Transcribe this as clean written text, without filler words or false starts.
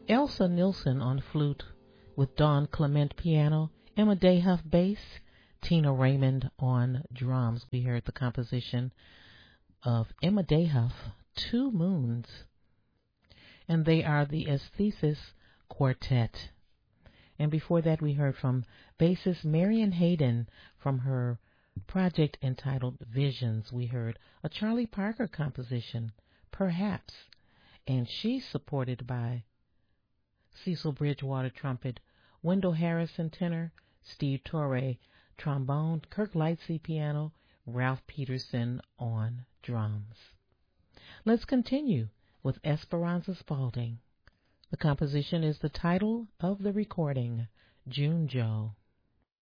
Elsa Nilsson on flute with Don Clement piano, Emma Dayhuff bass, Tina Raymond on drums. We heard the composition of Emma Dayhuff, Two Moons, and they are the Aesthesis Quartet. And before that, we heard from bassist Marian Hayden from her project entitled Visions. We heard a Charlie Parker composition, Perhaps, and she's supported by Cecil Bridgewater trumpet, Wendell Harrison tenor, Steve Torre trombone, Kirk Lightsey piano, Ralph Peterson on drums. Let's continue with Esperanza Spalding. The composition is the title of the recording, June Joe.